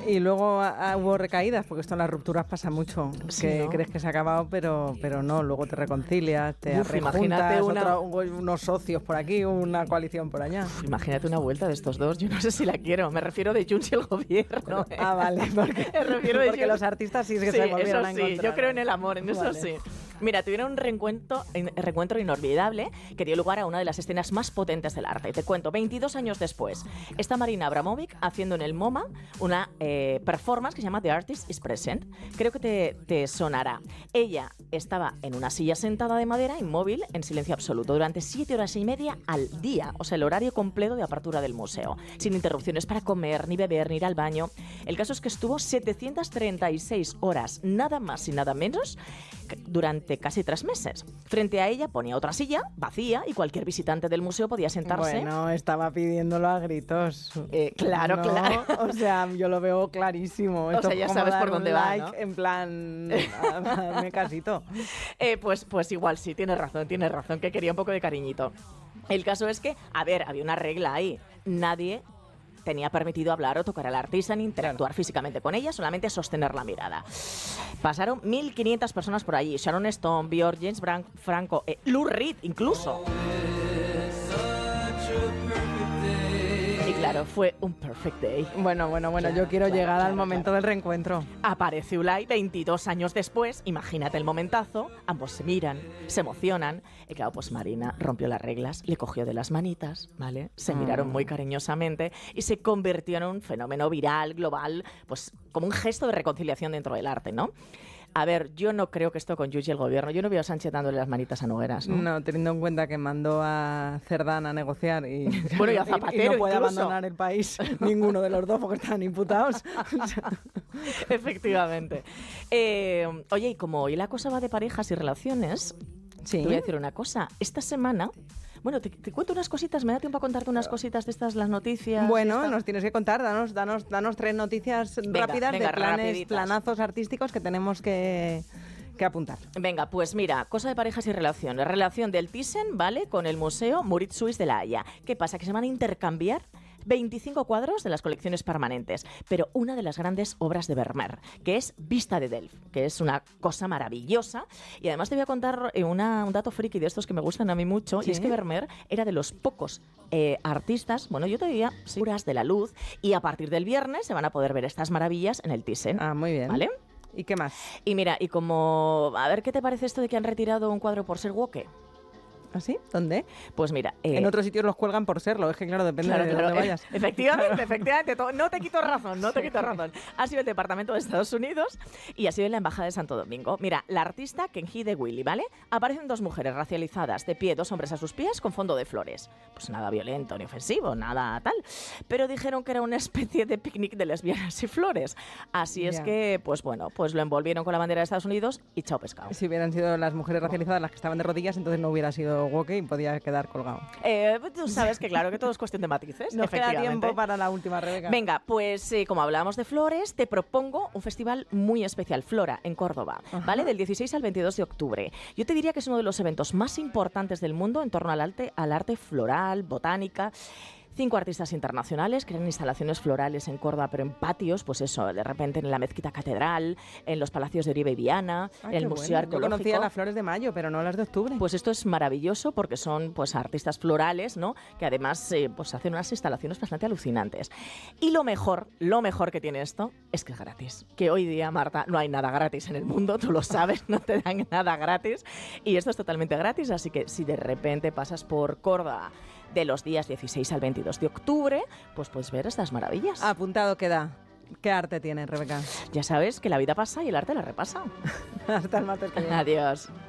Y luego hubo recaídas, porque esto en las rupturas pasa mucho, Sí, que ¿no? crees que se ha acabado, pero no, luego te reconcilias, te Uf, rejuntas, imagínate unos socios por aquí, una coalición por allá. Imagínate una vuelta de estos dos. Yo no sé si la quiero. Me refiero de Junts y el gobierno. Ah, vale, porque, Me refiero de porque Junts. los artistas sí que Sí, se volvieron eso a sí. encontrar. Yo creo en el amor, en eso Vale. sí. Mira, tuvieron un reencuentro inolvidable que dio lugar a una de las escenas más potentes del arte. Te cuento, 22 años después, está Marina Abramovic haciendo en el MoMA una performance que se llama The Artist is Present. Creo que te sonará. Ella estaba en una silla sentada de madera, inmóvil, en silencio absoluto, durante 7 horas y media al día, o sea, el horario completo de apertura del museo, sin interrupciones para comer, ni beber, ni ir al baño. El caso es que estuvo 736 horas, nada más y nada menos, durante casi 3 meses. Frente a ella ponía otra silla vacía y cualquier visitante del museo podía sentarse. Bueno, estaba pidiéndolo a gritos. Claro, No, claro. O sea, yo lo veo clarísimo. O Esto sea, ya es como sabes dar por un dónde va, like, ¿no? en plan, hazme casito. Pues igual sí, tienes razón, que quería un poco de cariñito. El caso es que, a ver, había una regla ahí. Nadie tenía permitido hablar o tocar al artista ni interactuar físicamente con ella, solamente sostener la mirada. Pasaron 1.500 personas por allí. Sharon Stone, Björk, James Franco, Lou Reed incluso. Y claro, fue un perfect day. Bueno, yo quiero llegar al momento del reencuentro. Aparece Ulay 22 años después, imagínate el momentazo, ambos se miran, se emocionan, y claro, pues Marina rompió las reglas, le cogió de las manitas, ¿vale? Se miraron muy cariñosamente y se convirtió en un fenómeno viral, global, pues como un gesto de reconciliación dentro del arte, ¿no? A ver, yo no creo que esto con Junts y el gobierno, yo no veo a Sánchez dándole las manitas a Nogueras, ¿no? No, teniendo en cuenta que mandó a Cerdán a negociar y, Bueno, y a Zapatero y no puede incluso. abandonar el país ninguno de los dos porque están imputados. Efectivamente. Oye, y como hoy la cosa va de parejas y relaciones, Sí. te voy a decir una cosa. Esta semana, bueno, te cuento unas cositas, me da tiempo a contarte unas cositas de estas, las noticias. Bueno, esta. nos tienes que contar, danos 3 noticias rápidas venga, de rapiditas. planazos artísticos que tenemos que apuntar. Venga, pues mira, cosa de parejas y relaciones. Relación del Thyssen, ¿vale? Con el Museo Mauritshuis de La Haya. ¿Qué pasa? Que se van a intercambiar 25 cuadros de las colecciones permanentes, pero una de las grandes obras de Vermeer, que es Vista de Delft, que es una cosa maravillosa. Y además te voy a contar un dato friki de estos que me gustan a mí mucho, ¿Sí? y es que Vermeer era de los pocos artistas, bueno, yo te diría, seguras de la luz, y a partir del viernes se van a poder ver estas maravillas en el Thyssen. Ah, muy bien. ¿Vale? ¿Y qué más? Y mira, y como, a ver, ¿qué te parece esto de que han retirado un cuadro por ser woke? ¿Así? ¿Dónde? Pues mira... En otros sitios los cuelgan por serlo, es que claro, depende de dónde vayas. Efectivamente, no te quito razón. Ha sido el Departamento de Estados Unidos y ha sido en la Embajada de Santo Domingo. Mira, la artista Kenji de Willy, ¿vale? Aparecen 2 mujeres racializadas, de pie, 2 hombres a sus pies, con fondo de flores. Pues nada violento ni ofensivo, nada tal. Pero dijeron que era una especie de picnic de lesbianas y flores. Así es que, pues bueno, pues lo envolvieron con la bandera de Estados Unidos y chao pescado. Si hubieran sido las mujeres racializadas las que estaban de rodillas, entonces no hubiera sido woke y podía quedar colgado. Tú sabes que claro, que todo es cuestión de matices. Nos queda efectivamente. tiempo para la última, Rebeca. Venga, pues como hablábamos de flores, te propongo un festival muy especial, Flora, en Córdoba, ¿vale? Del 16 al 22 de octubre. Yo te diría que es uno de los eventos más importantes del mundo en torno al arte floral, botánica. 5 artistas internacionales crean instalaciones florales en Córdoba, pero en patios, pues eso, de repente en la Mezquita Catedral, en los palacios de Oribe y Viana, en el Museo Arqueológico. Yo conocía las flores de mayo, pero no las de octubre. Pues esto es maravilloso porque son pues artistas florales, ¿no? Que además pues hacen unas instalaciones bastante alucinantes. Y lo mejor que tiene esto es que es gratis. Que hoy día, Marta, no hay nada gratis en el mundo, tú lo sabes, no te dan nada gratis. Y esto es totalmente gratis, así que si de repente pasas por Córdoba de los días 16 al 22 de octubre, pues puedes ver estas maravillas. Apuntado queda. ¿Qué arte tiene, Rebeca? Ya sabes que la vida pasa y el arte la repasa. Hasta el martes que viene. Adiós.